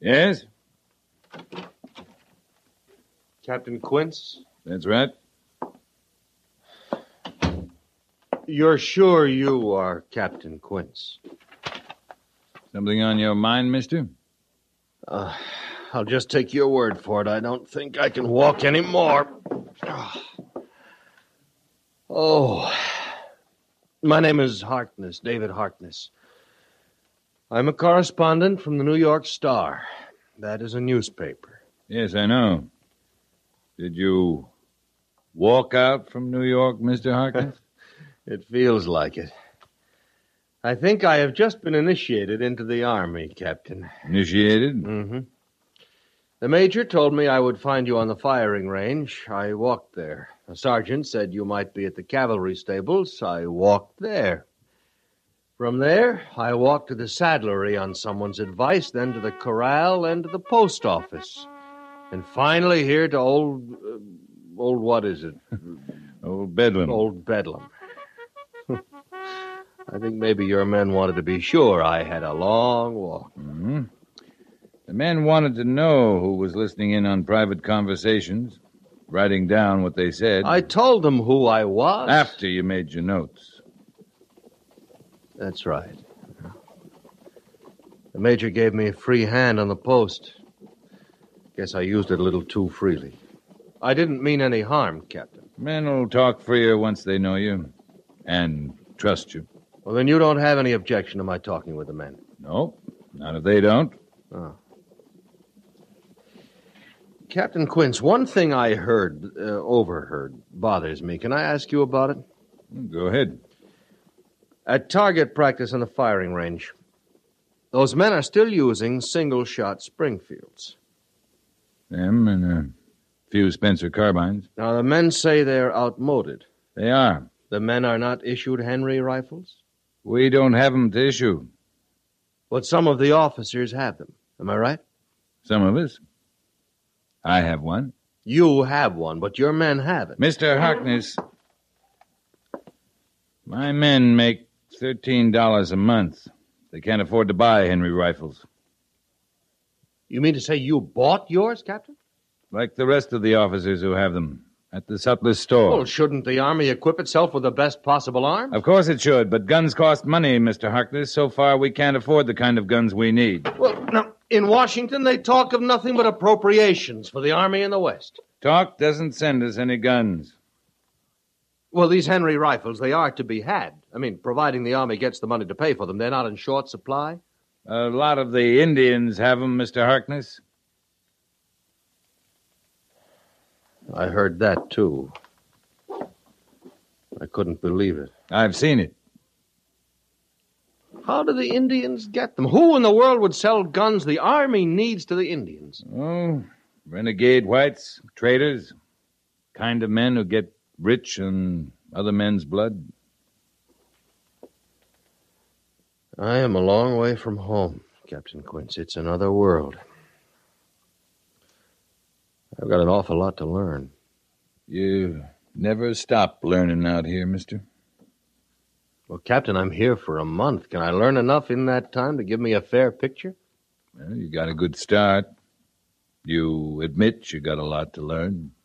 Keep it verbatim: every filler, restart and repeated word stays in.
Yes? Captain Quince? That's right. You're sure you are Captain Quince? Something on your mind, mister? Uh, I'll just take your word for it. I don't think I can walk anymore. Oh. My name is Harkness, David Harkness. I'm a correspondent from the New York Star. That is a newspaper. Yes, I know. Did you walk out from New York, Mister Harkness? It feels like it. I think I have just been initiated into the Army, Captain. Initiated? Mm-hmm. The Major told me I would find you on the firing range. I walked there. A sergeant said you might be at the cavalry stables. I walked there. From there, I walked to the saddlery on someone's advice, then to the corral, then to the post office. And finally here to old... Uh, old what is it? Old Bedlam. Old Bedlam. I think maybe your men wanted to be sure I had a long walk. Mm-hmm. The men wanted to know who was listening in on private conversations, writing down what they said. I told them who I was. After you made your notes. That's right. The Major gave me a free hand on the post. Guess I used it a little too freely. I didn't mean any harm, Captain. Men will talk freer once they know you and trust you. Well, then you don't have any objection to my talking with the men? No, not if they don't. Oh. Captain Quince, one thing I heard, uh, overheard, bothers me. Can I ask you about it? Go ahead. At target practice on the firing range, those men are still using single-shot Springfields. Them and a few Spencer carbines. Now, the men say they're outmoded. They are. The men are not issued Henry rifles? We don't have them to issue. But some of the officers have them. Am I right? Some of us. I have one. You have one, but your men haven't. Mister Harkness, my men make thirteen dollars a month. They can't afford to buy Henry rifles. You mean to say you bought yours, Captain? Like the rest of the officers who have them, at the Sutler's store. Well, shouldn't the Army equip itself with the best possible arms? Of course it should, but guns cost money, Mister Harkness. So far, we can't afford the kind of guns we need. Well, now, in Washington, they talk of nothing but appropriations for the Army in the West. Talk doesn't send us any guns. Well, these Henry rifles, they are to be had. I mean, providing the Army gets the money to pay for them, they're not in short supply? A lot of the Indians have them, Mister Harkness. I heard that, too. I couldn't believe it. I've seen it. How do the Indians get them? Who in the world would sell guns the Army needs to the Indians? Oh, renegade whites, traitors, kind of men who get rich on other men's blood. I am a long way from home, Captain Quince. It's another world. I've got an awful lot to learn. You never stop learning out here, mister. Well, Captain, I'm here for a month. Can I learn enough in that time to give me a fair picture? Well, you got a good start. You admit you got a lot to learn.